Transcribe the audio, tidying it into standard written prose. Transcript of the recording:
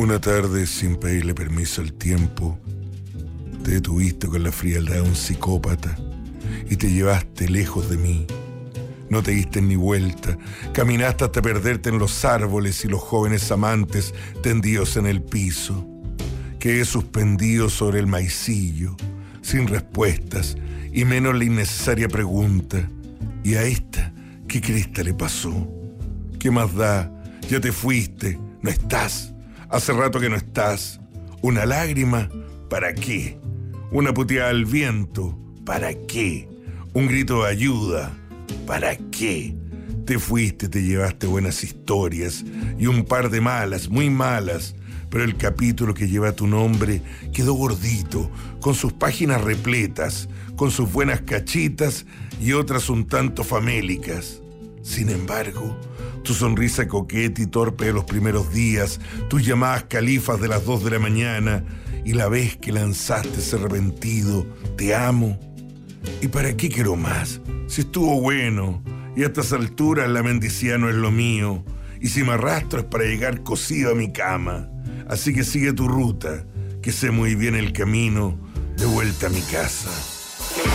Una tarde, sin pedirle permiso al tiempo, te detuviste con la frialdad de un psicópata y te llevaste lejos de mí. No te diste ni vuelta, caminaste hasta perderte en los árboles y los jóvenes amantes tendidos en el piso. Quedé suspendido sobre el maicillo, sin respuestas y menos la innecesaria pregunta. ¿Y a esta qué cresta le pasó? ¿Qué más da? Ya te fuiste, no estás. Hace rato que no estás. ¿Una lágrima? ¿Para qué? ¿Una puteada al viento? ¿Para qué? ¿Un grito de ayuda? ¿Para qué? Te fuiste, te llevaste buenas historias y un par de malas, muy malas, pero el capítulo que lleva tu nombre quedó gordito, con sus páginas repletas, con sus buenas cachitas y otras un tanto famélicas. Sin embargo, tu sonrisa coqueta y torpe de los primeros días, tus llamadas califas de las 2 de la mañana y la vez que lanzaste ese arrepentido, te amo. ¿Y para qué quiero más? Si estuvo bueno, y a estas alturas la mendicidad no es lo mío, y si me arrastro es para llegar cosido a mi cama. Así que sigue tu ruta, que sé muy bien el camino de vuelta a mi casa.